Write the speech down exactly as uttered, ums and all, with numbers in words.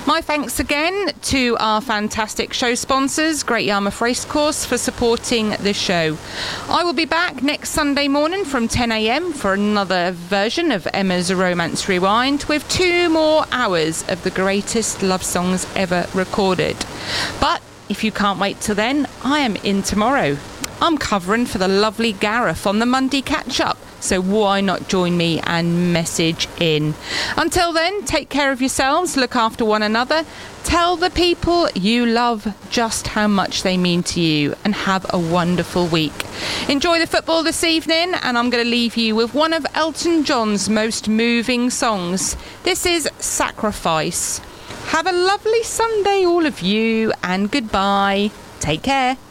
My thanks again to our fantastic show sponsors, Great Yarmouth Racecourse, for supporting the show. I will be back next Sunday morning from ten a.m. for another version of Emma's Romance Rewind with two more hours of the greatest love songs ever recorded. But if you can't wait till then, I am in tomorrow. I'm covering for the lovely Gareth on the Monday catch-up, so why not join me and message in? Until then, take care of yourselves, look after one another, tell the people you love just how much they mean to you, and have a wonderful week. Enjoy the football this evening, and I'm going to leave you with one of Elton John's most moving songs. This is Sacrifice. Have a lovely Sunday, all of you, and goodbye. Take care.